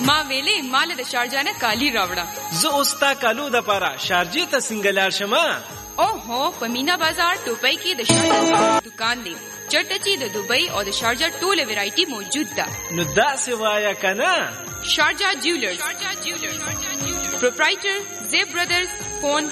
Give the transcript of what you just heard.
ما ویلې مال د شارجه نه کالی راوړه. زه اوس تا کالو د پاره شارجې ته څنګه لاړ شم؟ اوهو په مینا بازار ټوپۍ کې د شارجه دکان دی. چټه چې د دوبۍ او د شارجه ټوله ویرایټي موجود ده. نو داسې وایه کنه. شارجه جیولرز پروپرایټر زیب برادرز. فون